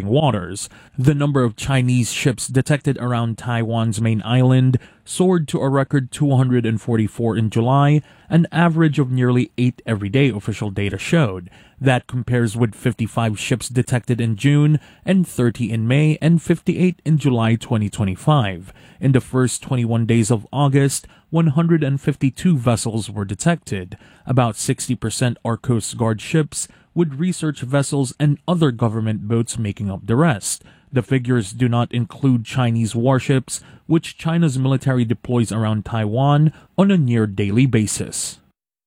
operating waters. The number of Chinese ships detected around Taiwan's main island soared to a record 244 in July, an average of nearly 8 every day, official data showed. That compares with 55 ships detected in June and 30 in May and 58 in July 2025. In the first 21 days of August, 152 vessels were detected. About 60% are Coast Guard ships, with research vessels and other government boats making up the rest. The figures do not include Chinese warships, which China's military deploys around Taiwan on a near-daily basis.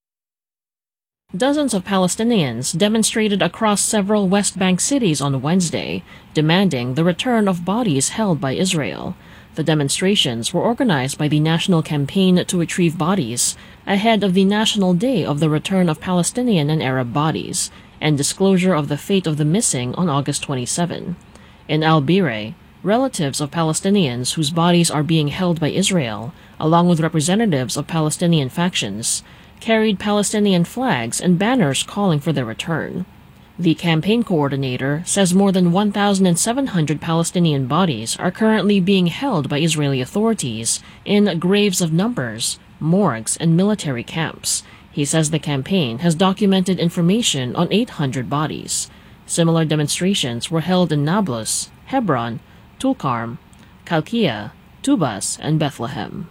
Dozens of Palestinians demonstrated across several West Bank cities on Wednesday, demanding the return of bodies held by Israel. The demonstrations were organized by the National Campaign to Retrieve Bodies ahead of the National Day of the Return of Palestinian and Arab Bodies and disclosure of the fate of the missing on August 27. In Al-Bireh, relatives of Palestinians whose bodies are being held by Israel, along with representatives of Palestinian factions, carried Palestinian flags and banners calling for their return. The campaign coordinator says more than 1,700 Palestinian bodies are currently being held by Israeli authorities in graves of numbers, morgues, and military camps. He says the campaign has documented information on 800 bodies. Similar demonstrations were held in Nablus, Hebron, Tulkarm, Kalkia, Tubas, and Bethlehem.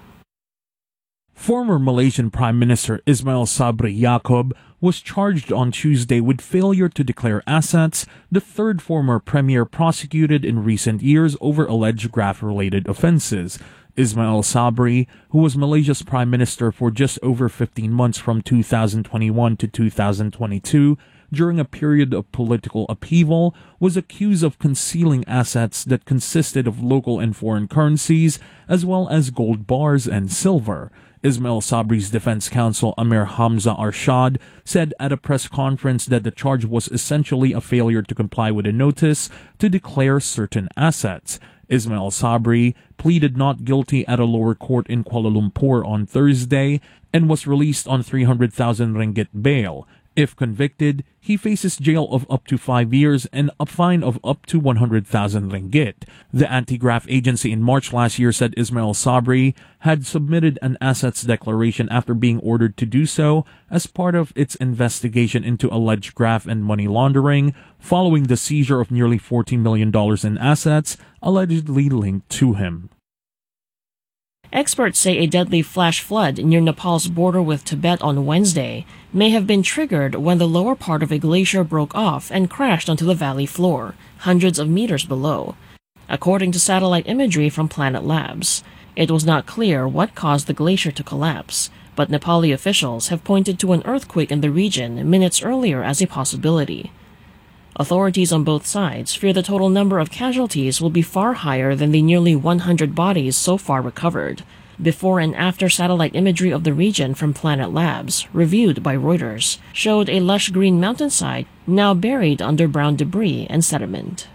Former Malaysian Prime Minister Ismail Sabri Yaakob was charged on Tuesday with failure to declare assets, the third former premier prosecuted in recent years over alleged graft-related offenses. Ismail Sabri, who was Malaysia's prime minister for just over 15 months from 2021 to 2022, during a period of political upheaval, was accused of concealing assets that consisted of local and foreign currencies, as well as gold bars and silver. Ismail Sabri's defense counsel Amir Hamza Arshad said at a press conference that the charge was essentially a failure to comply with a notice to declare certain assets. Ismail Sabri pleaded not guilty at a lower court in Kuala Lumpur on Thursday and was released on 300,000 ringgit bail. If convicted, he faces jail of up to 5 years and a fine of up to 100,000 ringgit. The anti-graft agency in March last year said Ismail Sabri had submitted an assets declaration after being ordered to do so as part of its investigation into alleged graft and money laundering, following the seizure of nearly $14 million in assets allegedly linked to him. Experts say a deadly flash flood near Nepal's border with Tibet on Wednesday may have been triggered when the lower part of a glacier broke off and crashed onto the valley floor, hundreds of meters below. According to satellite imagery from Planet Labs, it was not clear what caused the glacier to collapse, but Nepali officials have pointed to an earthquake in the region minutes earlier as a possibility. Authorities on both sides fear the total number of casualties will be far higher than the nearly 100 bodies so far recovered. Before and after satellite imagery of the region from Planet Labs, reviewed by Reuters, showed a lush green mountainside now buried under brown debris and sediment.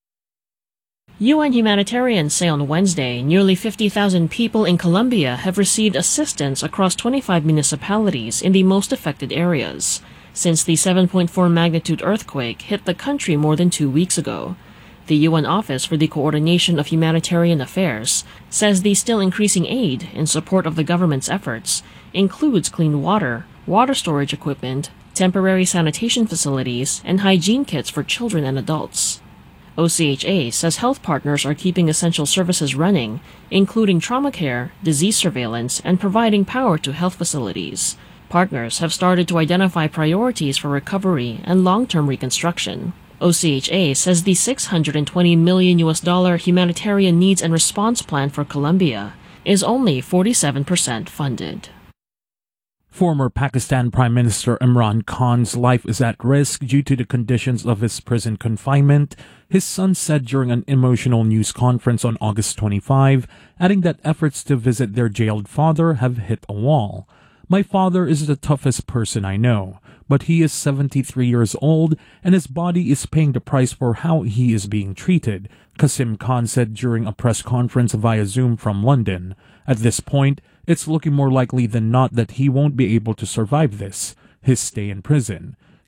UN humanitarians say on Wednesday nearly 50,000 people in Colombia have received assistance across 25 municipalities in the most affected areas since the 7.4 magnitude earthquake hit the country more than 2 weeks ago. The UN Office for the Coordination of Humanitarian Affairs says the still increasing aid in support of the government's efforts includes clean water, water storage equipment, temporary sanitation facilities, and hygiene kits for children and adults. OCHA says health partners are keeping essential services running, including trauma care, disease surveillance, and providing power to health facilities. Partners have started to identify priorities for recovery and long-term reconstruction. OCHA says the $620 million humanitarian needs and response plan for Colombia is only 47% funded. Former Pakistan Prime Minister Imran Khan's life is at risk due to the conditions of his prison confinement, his son said during an emotional news conference on August 25, adding that efforts to visit their jailed father have hit a wall. My father is the toughest person I know, but he is 73 years old and his body is paying the price for how he is being treated, Qasim Khan said during a press conference via Zoom from London. At this point, it's looking more likely than not that he won't be able to survive this, his stay in prison.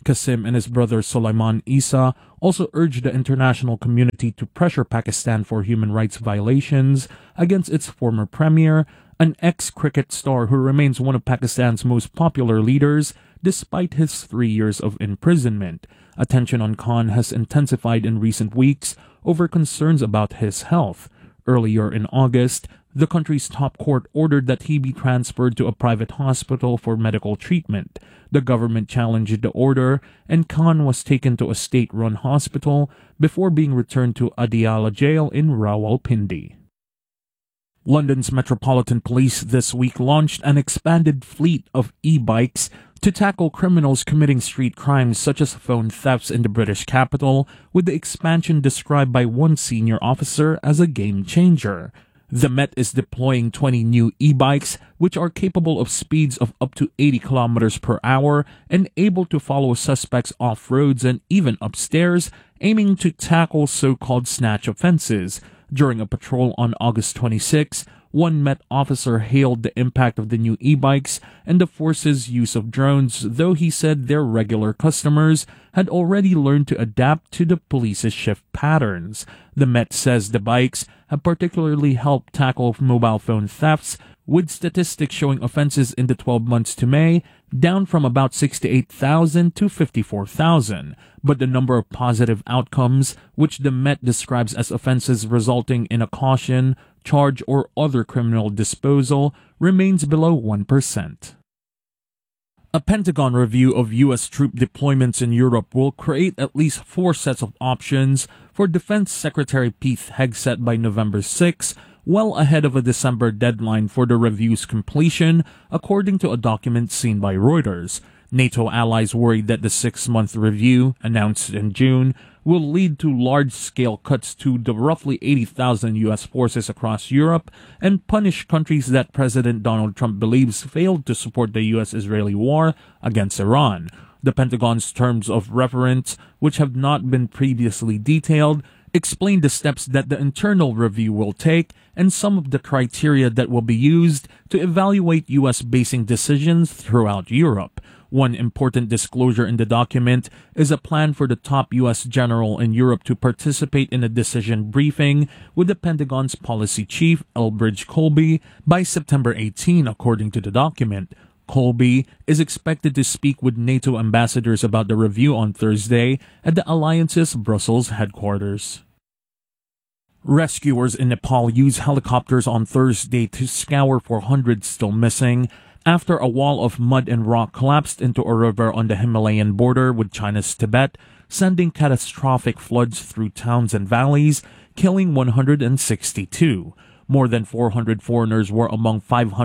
Qasim and his brother Sulaiman Isa also urged the international community to pressure Pakistan for human rights violations against its former premier, an ex-cricket star who remains one of Pakistan's most popular leaders despite his 3 years of imprisonment. Attention on Khan has intensified in recent weeks over concerns about his health. Earlier in August, the country's top court ordered that he be transferred to a private hospital for medical treatment. The government challenged the order, and Khan was taken to a state-run hospital before being returned to Adiala jail in Rawalpindi. London's Metropolitan Police this week launched an expanded fleet of e-bikes to tackle criminals committing street crimes such as phone thefts in the British capital, with the expansion described by one senior officer as a game changer. The Met is deploying 20 new e-bikes, which are capable of speeds of up to 80 kilometers per hour and able to follow suspects off roads and even upstairs, aiming to tackle so-called snatch offenses. During a patrol on August 26, one Met officer hailed the impact of the new e-bikes and the force's use of drones, though he said their regular customers had already learned to adapt to the police's shift patterns. The Met says the bikes have particularly helped tackle mobile phone thefts, with statistics showing offenses in the 12 months to May down from about 68,000 to 54,000. But the number of positive outcomes, which the Met describes as offenses resulting in a caution, charge, or other criminal disposal, remains below 1%. A Pentagon review of U.S. troop deployments in Europe will create at least 4 sets of options for Defense Secretary Pete Hegseth by November 6, well ahead of a December deadline for the review's completion, according to a document seen by Reuters. NATO allies worried that the 6-month review, announced in June, will lead to large-scale cuts to the roughly 80,000 U.S. forces across Europe and punish countries that President Donald Trump believes failed to support the U.S.-Israeli war against Iran. The Pentagon's terms of reference, which have not been previously detailed, explain the steps that the internal review will take and some of the criteria that will be used to evaluate U.S. basing decisions throughout Europe. One important disclosure in the document is a plan for the top U.S. general in Europe to participate in a decision briefing with the Pentagon's policy chief, Elbridge Colby, by September 18, according to the document. Colby is expected to speak with NATO ambassadors about the review on Thursday at the alliance's Brussels headquarters. Rescuers in Nepal used helicopters on Thursday to scour for hundreds still missing after a wall of mud and rock collapsed into a river on the Himalayan border with China's Tibet, sending catastrophic floods through towns and valleys, killing 162. More than 400 foreigners were among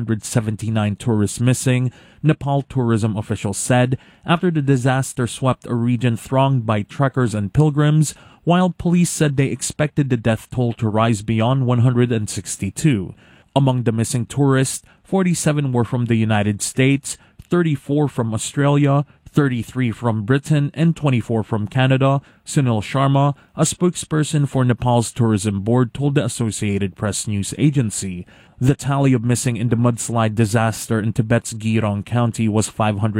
579 tourists missing, Nepal tourism officials said, after the disaster swept a region thronged by trekkers and pilgrims, while police said they expected the death toll to rise beyond 162. Among the missing tourists, 47 were from the United States, 34 from Australia, 33 from Britain, and 24 from Canada, Sunil Sharma, a spokesperson for Nepal's tourism board, told the Associated Press news agency. The tally of missing in the mudslide disaster in Tibet's Girong County was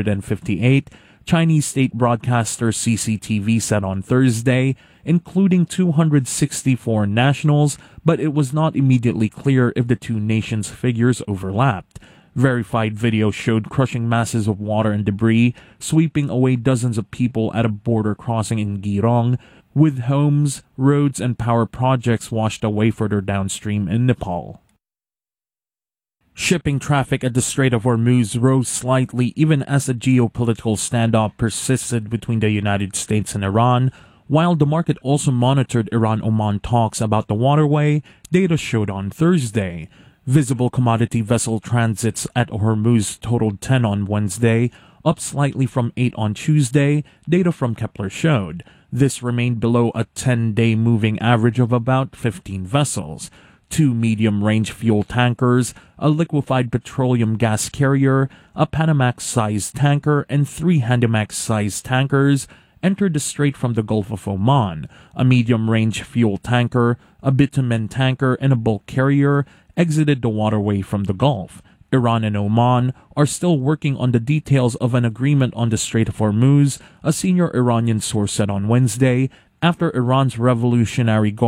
558, Chinese state broadcaster CCTV said on Thursday, including 264 nationals, but it was not immediately clear if the two nations' figures overlapped. Verified video showed crushing masses of water and debris, sweeping away dozens of people at a border crossing in Girong, with homes, roads, and power projects washed away further downstream in Nepal. Shipping traffic at the Strait of Hormuz rose slightly even as a geopolitical standoff persisted between the United States and Iran, while the market also monitored Iran-Oman talks about the waterway, data showed on Thursday. Visible commodity vessel transits at Hormuz totaled 10 on Wednesday, up slightly from 8 on Tuesday, data from Kepler showed. This remained below a 10-day moving average of about 15 vessels. 2 medium-range fuel tankers, a liquefied petroleum gas carrier, a Panamax-sized tanker, and 3 Handymax-sized tankers entered the strait from the Gulf of Oman. A medium-range fuel tanker, a bitumen tanker, and a bulk carrier exited the waterway from the Gulf. Iran and Oman are still working on the details of an agreement on the Strait of Hormuz, a senior Iranian source said on Wednesday, after Iran's Revolutionary Guard